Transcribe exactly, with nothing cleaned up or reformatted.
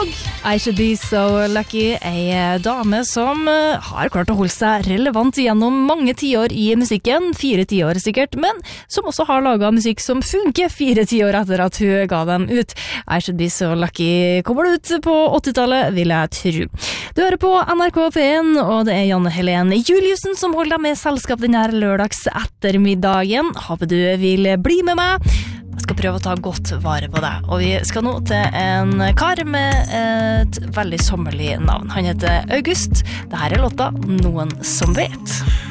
I should be so lucky, ei dame som har klart å holde seg relevant gjennom mange tiår i musikken, fire tiår sikkert, men som også har laget musikk som funker fire tiår etter at hun ga dem ut. I should be so lucky kommer det ut på åttitallet, vil jeg tro. Du hører på N R K P en, og det er Janne Helene Juliussen som holder deg med selskap denne lørdags ettermiddagen. Håper du vil bli med meg. Jeg skal prøve å ta godt vare på deg, og vi skal nå til en kar med et veldig sommerlig navn. Han heter August. Dette er låta Noen som vet.